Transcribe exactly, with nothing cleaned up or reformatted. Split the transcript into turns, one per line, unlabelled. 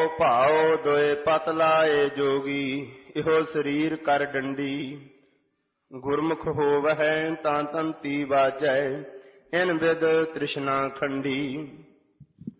ਭਾਉ ਦੋਏ ਪਤ ਲਾਏ ਜੋਗੀ, ਇਹੋ ਸਰੀਰ ਕਰ ਡੰਡੀ। ਗੁਰਮੁਖ ਹੋਵਹਿ ਤਾਂ ਤੰਤੀ ਵਾਜੈ, ਇਨ ਬਿਦ ਤ੍ਰਿਸ਼ਨਾ ਖੰਡੀ।